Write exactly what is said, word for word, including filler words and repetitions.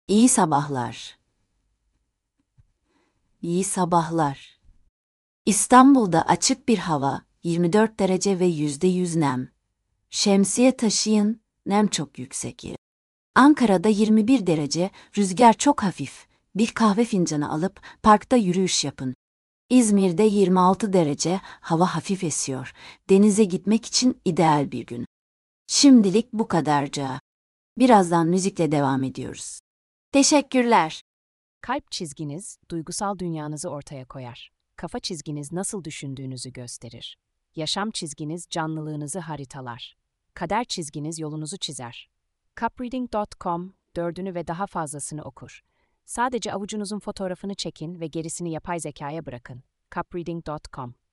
İyi sabahlar. İyi sabahlar. İstanbul'da açık bir hava, yirmi dört derece ve yüzde yüz nem. Şemsiye taşıyın, nem çok yüksek. Ankara'da yirmi bir derece, rüzgar çok hafif. Bir kahve fincanı alıp parkta yürüyüş yapın. İzmir'de yirmi altı derece, hava hafif esiyor. Denize gitmek için ideal bir gün. Şimdilik bu kadarca. Birazdan müzikle devam ediyoruz. Teşekkürler. Kalp çizginiz, duygusal dünyanızı ortaya koyar. Kafa çizginiz nasıl düşündüğünüzü gösterir. Yaşam çizginiz canlılığınızı haritalar. Kader çizginiz yolunuzu çizer. cupreading nokta com dördünü ve daha fazlasını okur. Sadece avucunuzun fotoğrafını çekin ve gerisini yapay zekaya bırakın. cupreading nokta com